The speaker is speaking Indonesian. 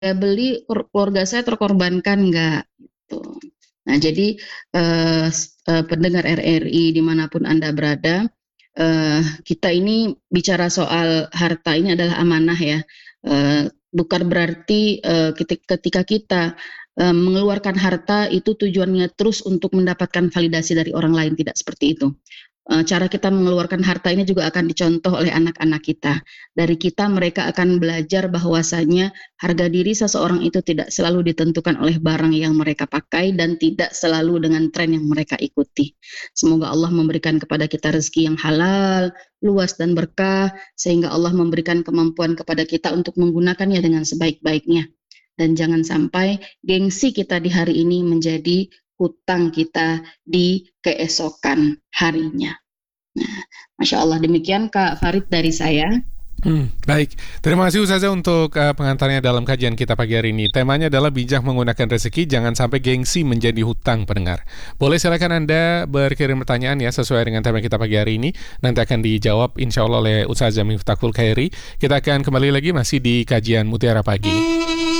beli, keluarga saya terkorbankan nggak? Gitu. Nah, jadi pendengar RRI dimanapun Anda berada, kita ini bicara soal harta ini adalah amanah ya. Bukan berarti ketika kita mengeluarkan harta itu tujuannya terus untuk mendapatkan validasi dari orang lain, tidak seperti itu. Cara kita mengeluarkan harta ini juga akan dicontoh oleh anak-anak kita. Dari kita mereka akan belajar bahwasanya harga diri seseorang itu tidak selalu ditentukan oleh barang yang mereka pakai dan tidak selalu dengan tren yang mereka ikuti. Semoga Allah memberikan kepada kita rezeki yang halal, luas dan berkah, sehingga Allah memberikan kemampuan kepada kita untuk menggunakannya dengan sebaik-baiknya. Dan jangan sampai gengsi kita di hari ini menjadi hutang kita di keesokan harinya. Nah, Masya Allah, demikian Kak Farid dari saya. Baik, terima kasih Ustazah untuk pengantarnya dalam kajian kita pagi hari ini. Temanya adalah bijak menggunakan rezeki, jangan sampai gengsi menjadi hutang, pendengar. Boleh silakan Anda berkirim pertanyaan ya sesuai dengan tema kita pagi hari ini. Nanti akan dijawab insya Allah oleh Ustazah Miftahul Khairi. Kita akan kembali lagi masih di kajian Mutiara Pagi.